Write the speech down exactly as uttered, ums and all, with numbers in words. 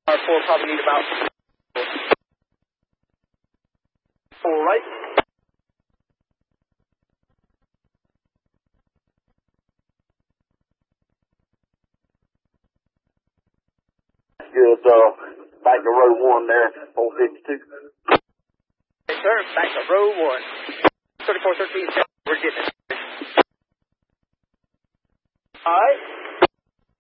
R four probably need about four right. Good, uh, back to row one there, four fifty-two. Yes, sir. Back to row one. thirty-four thirteen, we're getting it. All right.